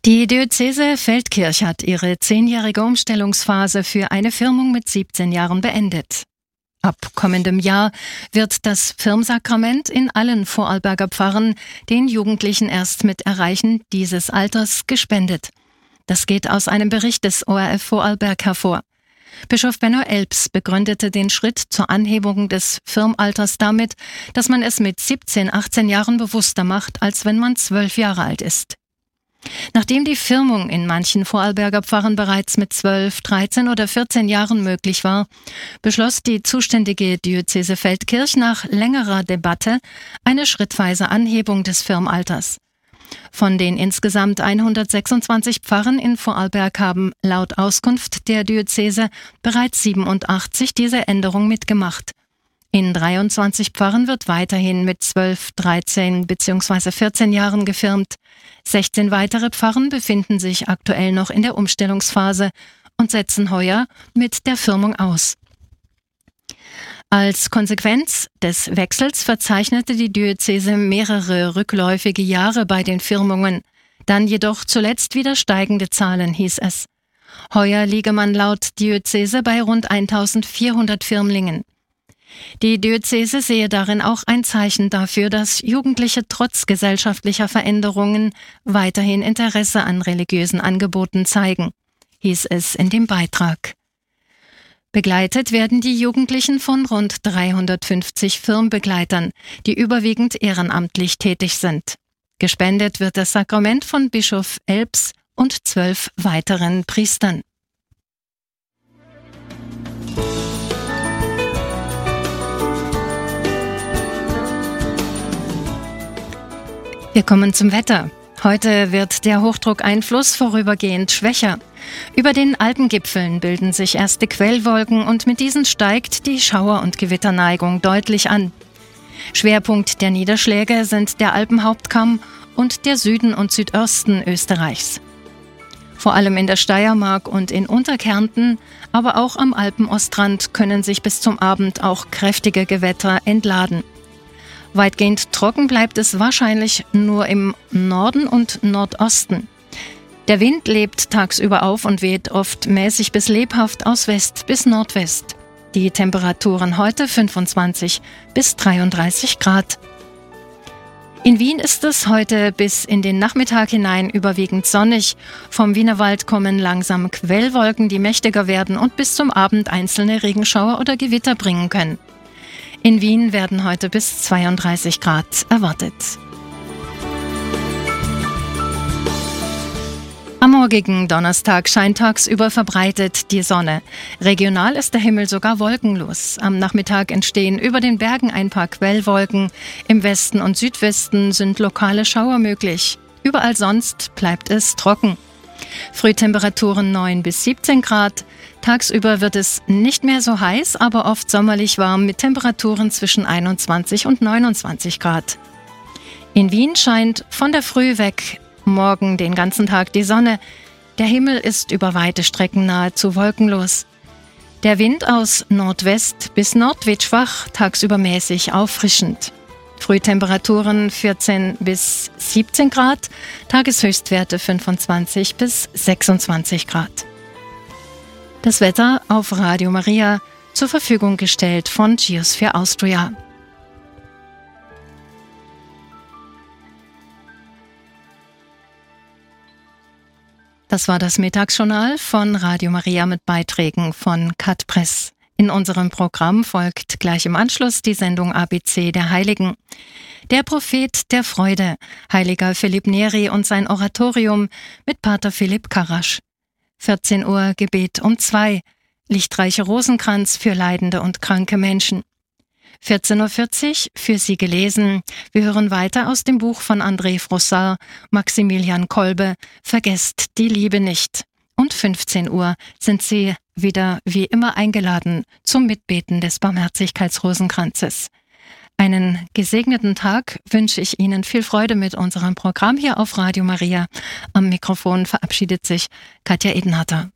Die Diözese Feldkirch hat ihre 10-jährige Umstellungsphase für eine Firmung mit 17 Jahren beendet. Ab kommendem Jahr wird das Firmsakrament in allen Vorarlberger Pfarren den Jugendlichen erst mit Erreichen dieses Alters gespendet. Das geht aus einem Bericht des ORF Vorarlberg hervor. Bischof Benno Elbs begründete den Schritt zur Anhebung des Firmalters damit, dass man es mit 17, 18 Jahren bewusster macht, als wenn man 12 Jahre alt ist. Nachdem die Firmung in manchen Vorarlberger Pfarren bereits mit 12, 13 oder 14 Jahren möglich war, beschloss die zuständige Diözese Feldkirch nach längerer Debatte eine schrittweise Anhebung des Firmalters. Von den insgesamt 126 Pfarren in Vorarlberg haben laut Auskunft der Diözese bereits 87 diese Änderung mitgemacht. In 23 Pfarren wird weiterhin mit 12, 13 bzw. 14 Jahren gefirmt. 16 weitere Pfarren befinden sich aktuell noch in der Umstellungsphase und setzen heuer mit der Firmung aus. Als Konsequenz des Wechsels verzeichnete die Diözese mehrere rückläufige Jahre bei den Firmungen, dann jedoch zuletzt wieder steigende Zahlen, hieß es. Heuer liege man laut Diözese bei rund 1400 Firmlingen. Die Diözese sehe darin auch ein Zeichen dafür, dass Jugendliche trotz gesellschaftlicher Veränderungen weiterhin Interesse an religiösen Angeboten zeigen, hieß es in dem Beitrag. Begleitet werden die Jugendlichen von rund 350 Firmbegleitern, die überwiegend ehrenamtlich tätig sind. Gespendet wird das Sakrament von Bischof Elbs und 12 weiteren Priestern. Wir kommen zum Wetter. Heute wird der Hochdruckeinfluss vorübergehend schwächer. Über den Alpengipfeln bilden sich erste Quellwolken und mit diesen steigt die Schauer- und Gewitterneigung deutlich an. Schwerpunkt der Niederschläge sind der Alpenhauptkamm und der Süden und Südosten Österreichs. Vor allem in der Steiermark und in Unterkärnten, aber auch am Alpenostrand können sich bis zum Abend auch kräftige Gewitter entladen. Weitgehend trocken bleibt es wahrscheinlich nur im Norden und Nordosten. Der Wind lebt tagsüber auf und weht oft mäßig bis lebhaft aus West bis Nordwest. Die Temperaturen heute 25 bis 33 Grad. In Wien ist es heute bis in den Nachmittag hinein überwiegend sonnig. Vom Wienerwald kommen langsam Quellwolken, die mächtiger werden und bis zum Abend einzelne Regenschauer oder Gewitter bringen können. In Wien werden heute bis 32 Grad erwartet. Am morgigen Donnerstag scheint tagsüber verbreitet die Sonne. Regional ist der Himmel sogar wolkenlos. Am Nachmittag entstehen über den Bergen ein paar Quellwolken. Im Westen und Südwesten sind lokale Schauer möglich. Überall sonst bleibt es trocken. Frühtemperaturen 9 bis 17 Grad. Tagsüber wird es nicht mehr so heiß, aber oft sommerlich warm mit Temperaturen zwischen 21 und 29 Grad. In Wien scheint von der Früh weg morgen den ganzen Tag die Sonne. Der Himmel ist über weite Strecken nahezu wolkenlos. Der Wind aus Nordwest bis Nordwest schwach, tagsüber mäßig auffrischend. Frühtemperaturen 14 bis 17 Grad, Tageshöchstwerte 25 bis 26 Grad. Das Wetter auf Radio Maria, zur Verfügung gestellt von Geosphere Austria. Das war das Mittagsjournal von Radio Maria mit Beiträgen von Kat Press. In unserem Programm folgt gleich im Anschluss die Sendung ABC der Heiligen. Der Prophet der Freude, Heiliger Philipp Neri und sein Oratorium mit Pater Philipp Karasch. 14 Uhr Gebet um 2, lichtreiche Rosenkranz für leidende und kranke Menschen. 14.40 Uhr für Sie gelesen. Wir hören weiter aus dem Buch von André Frossard, Maximilian Kolbe, Vergesst die Liebe nicht. Und 15 Uhr sind Sie wieder wie immer eingeladen zum Mitbeten des Barmherzigkeitsrosenkranzes. Einen gesegneten Tag wünsche ich Ihnen. Viel Freude mit unserem Programm hier auf Radio Maria. Am Mikrofon verabschiedet sich Katja Edenharter.